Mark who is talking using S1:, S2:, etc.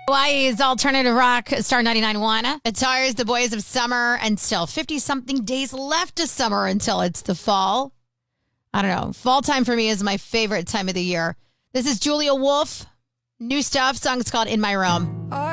S1: Hawaii's alternative rock, Star 99.1. It's ours, the boys of summer, and still 50-something days left of summer until it's the fall. I don't know. Fall time for me is my favorite time of the year. This is Julia Wolf. New stuff. Song's called In My Room.